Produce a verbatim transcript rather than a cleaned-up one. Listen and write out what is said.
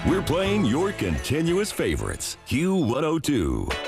We're playing your continuous favorites. Q one oh two.